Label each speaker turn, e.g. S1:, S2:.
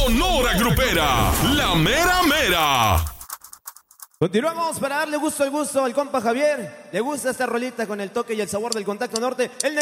S1: Sonora Grupera, la mera mera.
S2: Continuamos para darle gusto al compa Javier. Le gusta esta rolita con el toque y el sabor del Contacto Norte. El